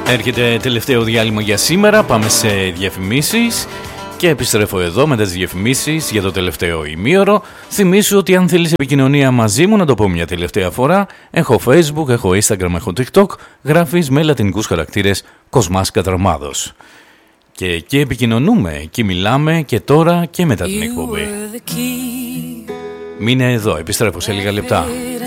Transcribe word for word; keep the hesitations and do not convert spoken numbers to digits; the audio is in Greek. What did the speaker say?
Έρχεται τελευταίο διάλειμμα για σήμερα, πάμε σε διαφημίσεις και επιστρέφω εδώ με τις διαφημίσεις για το τελευταίο ημίωρο. Θυμήσου ότι αν θέλεις επικοινωνία μαζί μου, να το πω μια τελευταία φορά, έχω Facebook, έχω Instagram, έχω TikTok, γράφεις με λατινικούς χαρακτήρες Κοσμάς Κατραμάδος. Και εκεί επικοινωνούμε, εκεί μιλάμε και τώρα και μετά την εκπομπή. Μείνε εδώ, επιστρέφω σε λίγα λεπτά.